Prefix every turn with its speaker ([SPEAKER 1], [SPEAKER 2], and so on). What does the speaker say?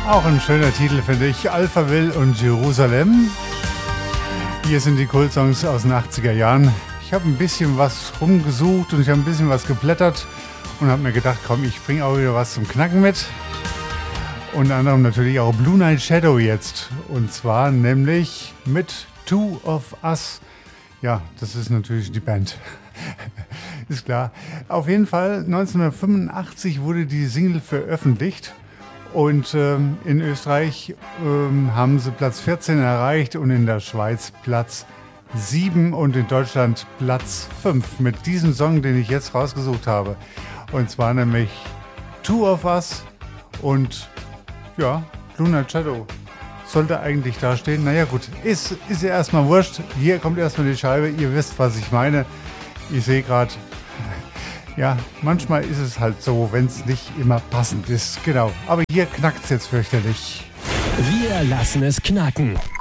[SPEAKER 1] Auch ein schöner Titel, finde ich. Alphaville und Jerusalem. Hier sind die Kultsongs aus den 80er Jahren. Ich habe ein bisschen was rumgesucht und ich habe ein bisschen was geblättert und habe mir gedacht, komm, ich bringe auch wieder was zum Knacken mit. Unter anderem natürlich auch Blue Night Shadow jetzt. Und zwar nämlich mit Two of Us. Ja, das ist natürlich die Band. Ist klar. Auf jeden Fall, 1985 wurde die Single veröffentlicht. Und in Österreich haben sie Platz 14 erreicht und in der Schweiz Platz 7 und in Deutschland Platz 5 mit diesem Song, den ich jetzt rausgesucht habe. Und zwar nämlich Two of Us und ja, Blue Night Shadow. Sollte eigentlich da stehen. Naja gut, ist ja erstmal wurscht. Hier kommt erstmal die Scheibe. Ihr wisst, was ich meine. Ich sehe gerade, ja, manchmal ist es halt so, wenn es nicht immer passend ist. Genau, aber hier knackt es jetzt fürchterlich.
[SPEAKER 2] Wir lassen es knacken.